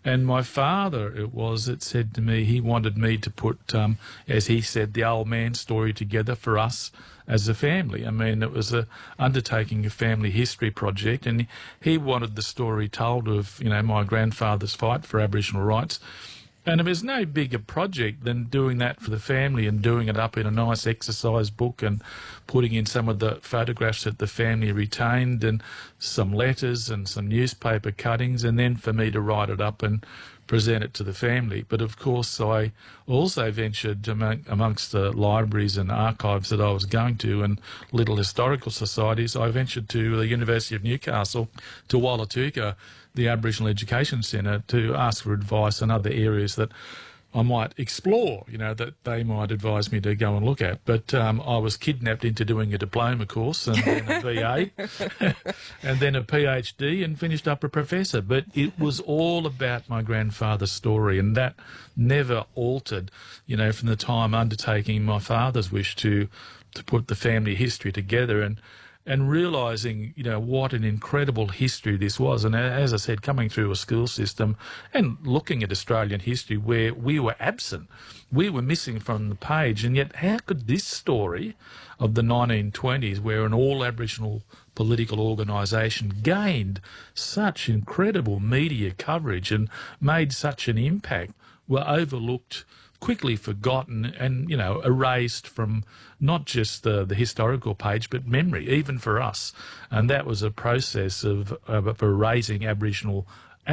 And my father, it said to me, he wanted me to put, as he said, the old man story together for us as a family. I mean, it was undertaking a family history project, and he wanted the story told of, my grandfather's fight for Aboriginal rights. And it was no bigger project than doing that for the family and doing it up in a nice exercise book and putting in some of the photographs that the family retained and some letters and some newspaper cuttings, and then for me to write it up and present it to the family. But of course I also ventured amongst the libraries and archives that I was going to and little historical societies. I ventured to the University of Newcastle, to Wallatuka, the Aboriginal Education Centre, to ask for advice on other areas that I might explore, that they might advise me to go and look at. But I was kidnapped into doing a diploma course and then a BA and then a PhD and finished up a professor. But it was all about my grandfather's story, and that never altered, from the time undertaking my father's wish to put the family history together and realising, what an incredible history this was. And as I said, coming through a school system and looking at Australian history where we were absent, we were missing from the page. And yet how could this story of the 1920s, where an all-Aboriginal political organisation gained such incredible media coverage and made such an impact, were overlooked, quickly forgotten and, erased from not just the historical page, but memory, even for us. And that was a process of erasing Aboriginal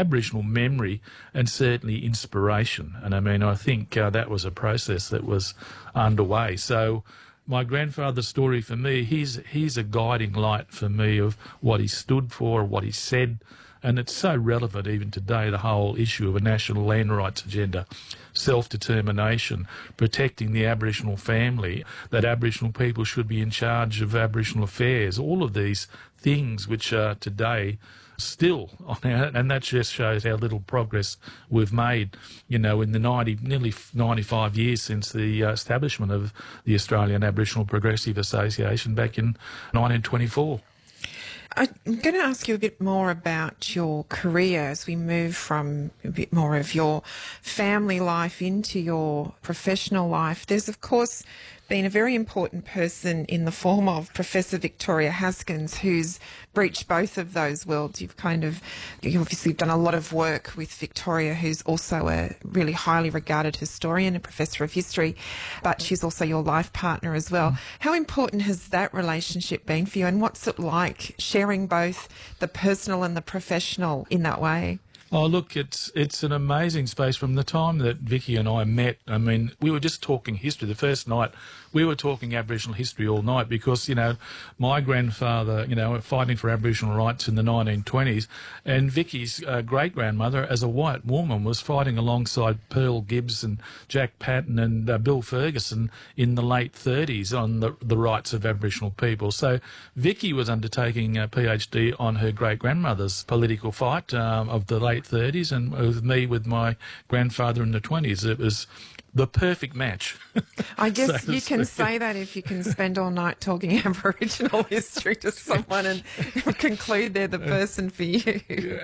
memory and certainly inspiration. And I think that was a process that was underway. So my grandfather's story for me, he's a guiding light for me of what he stood for, what he said. And it's so relevant even today, the whole issue of a national land rights agenda, self-determination, protecting the Aboriginal family, that Aboriginal people should be in charge of Aboriginal affairs, all of these things which are today still on our, and that just shows how little progress we've made, in the nearly 95 years since the establishment of the Australian Aboriginal Progressive Association back in 1924. I'm going to ask you a bit more about your career as we move from a bit more of your family life into your professional life. There's, of course, been a very important person in the form of Professor Victoria Haskins, who's breached both of those worlds. You obviously done a lot of work with Victoria, who's also a really highly regarded historian, a professor of history, but she's also your life partner as well. How important has that relationship been for you, and what's it like sharing both the personal and the professional in that way? Oh, look, it's an amazing space. From the time that Vicky and I met, we were just talking history. The first night, we were talking Aboriginal history all night because, my grandfather, fighting for Aboriginal rights in the 1920s, and Vicky's great-grandmother, as a white woman, was fighting alongside Pearl Gibbs and Jack Patton and Bill Ferguson in the late 30s on the rights of Aboriginal people. So Vicky was undertaking a PhD on her great-grandmother's political fight of the late 30s, and with me with my grandfather in the 20s. It was the perfect match. I guess you can say that if you can spend all night talking Aboriginal history to someone and conclude they're the person for you.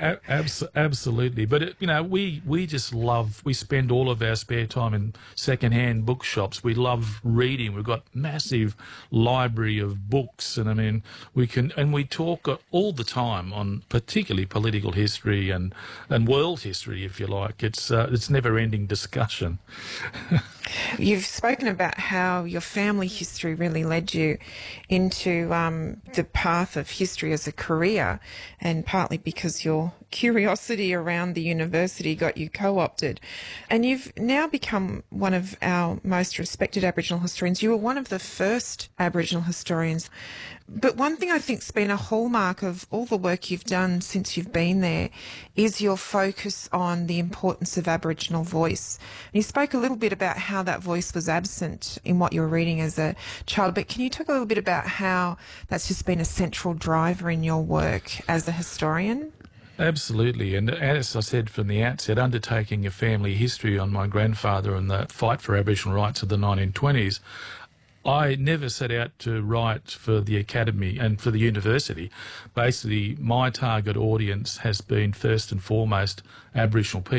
Absolutely. But, we just love, we spend all of our spare time in second-hand bookshops. We love reading. We've got massive library of books. And, we talk all the time on particularly political history and world history, if you like. It's never-ending discussion. You've spoken about how your family history really led you into the path of history as a career, and partly because your curiosity around the university got you co-opted. And you've now become one of our most respected Aboriginal historians. You were one of the first Aboriginal historians. But one thing I think's been a hallmark of all the work you've done since you've been there is your focus on the importance of Aboriginal voice. And you spoke a little bit about how that voice was absent in what you were reading as a child, but can you talk a little bit about how that's just been a central driver in your work as a historian? Absolutely. And as I said from the outset, undertaking a family history on my grandfather and the fight for Aboriginal rights of the 1920s, I never set out to write for the academy and for the university. Basically, my target audience has been first and foremost Aboriginal people.